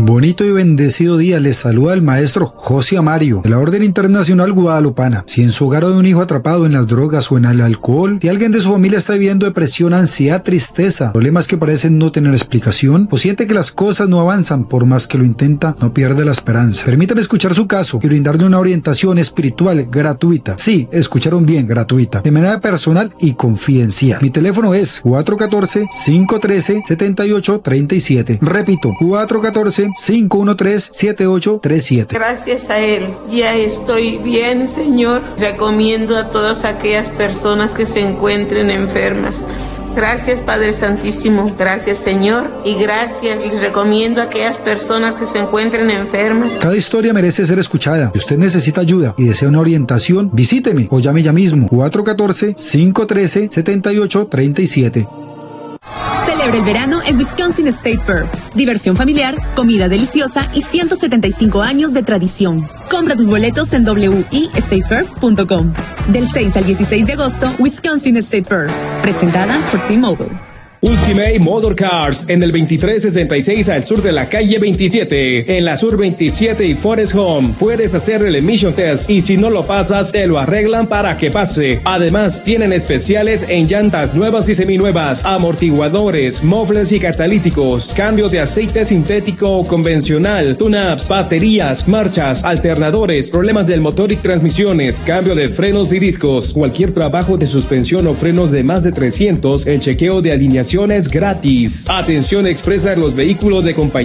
Bonito y bendecido día, les saluda el maestro José Amario, de la Orden Internacional Guadalupana. Si en su hogar hay un hijo atrapado en las drogas o en el alcohol, si alguien de su familia está viviendo depresión, ansiedad, tristeza, problemas que parecen no tener explicación, o siente que las cosas no avanzan por más que lo intenta, no pierde la esperanza. Permítame escuchar su caso y brindarle una orientación espiritual gratuita. Sí, escucharon bien, gratuita, de manera personal y confidencial. Mi teléfono es 414-513-7837. Repito, 414-513-7837. Gracias a Él, ya estoy bien, Señor. Recomiendo a todas aquellas personas que se encuentren enfermas. Gracias, Padre Santísimo. Gracias, Señor. Y gracias, les recomiendo a aquellas personas que se encuentren enfermas. Cada historia merece ser escuchada. Si usted necesita ayuda y desea una orientación, visíteme o llame ya mismo. 414-513-7837. Celebra el verano en Wisconsin State Fair. Diversión familiar, comida deliciosa y 175 años de tradición. Compra tus boletos en wistatefair.com. Del 6 al 16 de agosto, Wisconsin State Fair. Presentada por T-Mobile. Ultimate Motor Cars en el 2366 al sur de la calle 27, en la sur 27 y Forest Home. Puedes hacer el emission test y si no lo pasas, te lo arreglan para que pase. Además, tienen especiales en llantas nuevas y seminuevas, amortiguadores, mofles y catalíticos, cambio de aceite sintético o convencional, tune-ups, baterías, marchas, alternadores, problemas del motor y transmisiones, cambio de frenos y discos, cualquier trabajo de suspensión o frenos de más de 300, el chequeo de alineación es gratis. Atención expresa en los vehículos de compañía